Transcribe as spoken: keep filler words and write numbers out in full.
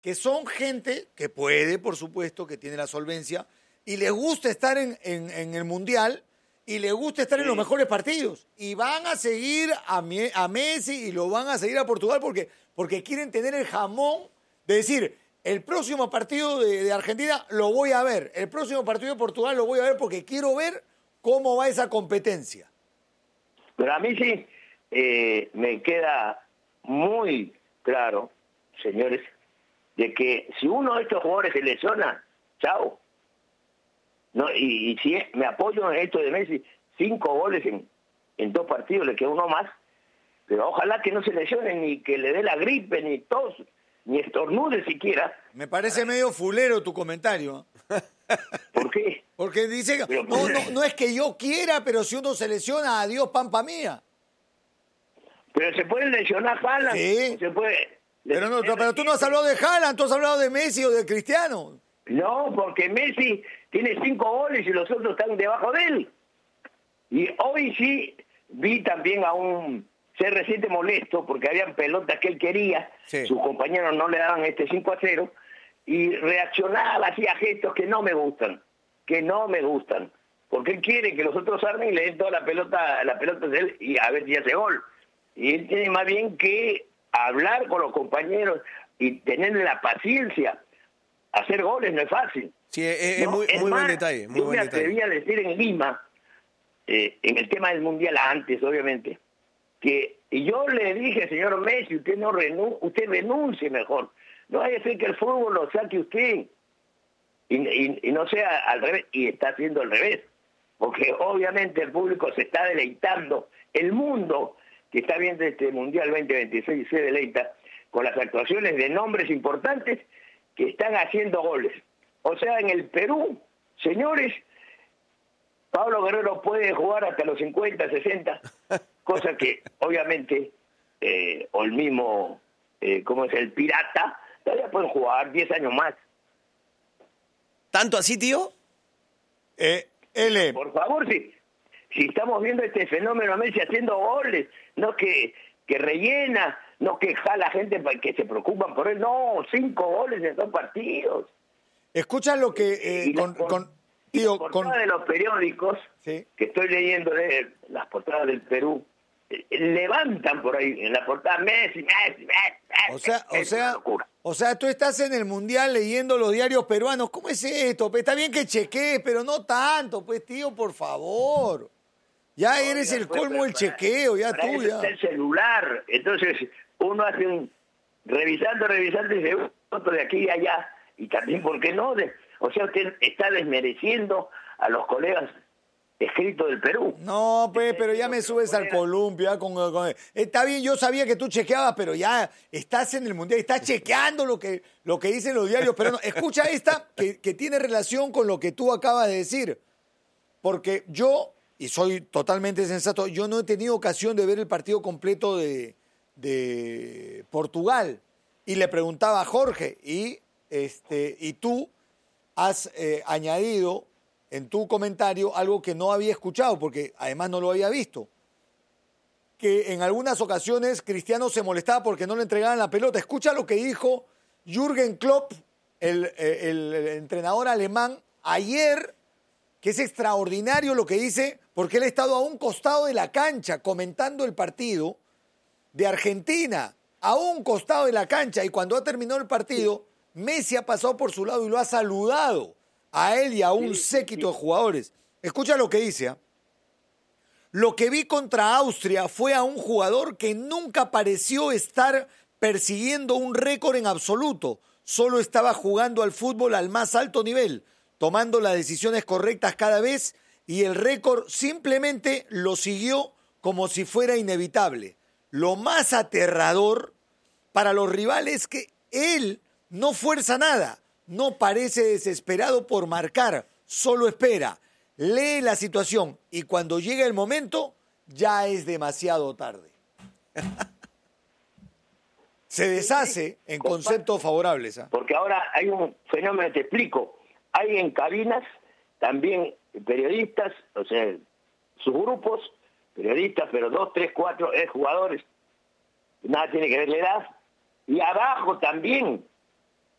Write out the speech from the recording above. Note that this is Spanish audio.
que son gente que puede, por supuesto, que tiene la solvencia, y les gusta estar en, en, en el Mundial, y les gusta estar sí. en los mejores partidos. Y van a seguir a, a Messi y lo van a seguir a Portugal porque, porque quieren tener el jamón de decir, el próximo partido de, de Argentina lo voy a ver, el próximo partido de Portugal lo voy a ver porque quiero ver cómo va esa competencia. Pero a mí sí eh, me queda muy claro, señores, de que si uno de estos jugadores se lesiona, chao. No, y, y si es, me apoyo en esto de Messi, cinco goles en, en dos partidos, le queda uno más, pero ojalá que no se lesione, ni que le dé la gripe, ni tos, ni estornude siquiera. Me parece medio fulero tu comentario. ¿Por qué? Porque dice, pero, no, no, no es que yo quiera, pero si uno se lesiona, adiós, pampa mía. Pero se puede lesionar Haaland. Sí. Se puede. Pero, no, pero tú no has hablado de Haaland, tú has hablado de Messi o de Cristiano. No, porque Messi tiene cinco goles y los otros están debajo de él. Y hoy sí vi también a un C R siete molesto porque habían pelotas que él quería, sí. Sus compañeros no le daban este cinco a cero y reaccionaba, hacía gestos que no me gustan, que no me gustan, porque él quiere que los otros armen y le den toda la pelota, la pelota de él y a ver si hace gol. Y él tiene más bien que hablar con los compañeros y tener la paciencia. Hacer goles no es fácil. Sí, es, es no, muy, es muy más, buen detalle. Muy yo buen me detalle. atreví a decir en Lima, eh, en el tema del Mundial antes, obviamente, que y yo le dije, señor Messi, usted no renun usted renuncie mejor. No vaya a ser que el fútbol lo saque usted. Y, y, y no sea al revés. Y está haciendo al revés. Porque obviamente el público se está deleitando. El mundo que está viendo este Mundial veinte veintiséis se deleita con las actuaciones de nombres importantes que están haciendo goles. O sea, en el Perú, señores, Pablo Guerrero puede jugar hasta los cincuenta, sesenta, cosa que obviamente, eh, o el mismo, eh, ¿cómo es? El Pirata, todavía pueden jugar diez años más. ¿Tanto así, tío? Eh, L. Por favor, si, si estamos viendo este fenómeno Messi haciendo goles, no que, que rellena, no que jala gente que se preocupan por él, no, cinco goles en dos partidos. Escucha lo que... Eh, con, por, con, tío, la portada con... de los periódicos, ¿sí? Que estoy leyendo de las portadas del Perú, eh, levantan por ahí en la portada Messi, Messi, Messi. O sea, o sea, o sea, tú estás en el Mundial leyendo los diarios peruanos. ¿Cómo es esto? Está bien que chequees, pero no tanto, pues, tío, por favor. Ya no, eres el pues, colmo del chequeo, ya para tú, eso ya. Está el celular, entonces uno hace un... revisando, revisando y se ve otro de aquí y allá. Y también, ¿por qué no? De, o sea, usted está desmereciendo a los colegas escritos del Perú. No, pues, pero ya me subes al columpio. Con, con, está bien, yo sabía que tú chequeabas, pero ya estás en el Mundial, estás chequeando lo que, lo que dicen los diarios. Pero no, escucha esta, que, que tiene relación con lo que tú acabas de decir. Porque yo, y soy totalmente sensato, yo no he tenido ocasión de ver el partido completo de, de Portugal. Y le preguntaba a Jorge, y... Este, y tú has eh, añadido en tu comentario algo que no había escuchado, porque además no lo había visto, que en algunas ocasiones Cristiano se molestaba porque no le entregaban la pelota. Escucha lo que dijo Jürgen Klopp, el, el, el entrenador alemán, ayer, que es extraordinario lo que dice, porque él ha estado a un costado de la cancha comentando el partido de Argentina, a un costado de la cancha, y cuando ha terminado el partido... Messi ha pasado por su lado y lo ha saludado a él y a un séquito de jugadores. Escucha lo que dice. ¿eh? Lo que vi contra Austria fue a un jugador que nunca pareció estar persiguiendo un récord en absoluto. Solo estaba jugando al fútbol al más alto nivel, tomando las decisiones correctas cada vez y el récord simplemente lo siguió como si fuera inevitable. Lo más aterrador para los rivales es que él no fuerza nada, no parece desesperado por marcar, solo espera, lee la situación y cuando llega el momento ya es demasiado tarde. Se deshace en conceptos favorables. ¿eh? Porque ahora hay un fenómeno, te explico, hay en cabinas también periodistas, o sea, sus grupos, periodistas, pero dos, tres, cuatro, eh, jugadores, nada tiene que ver la edad, y abajo también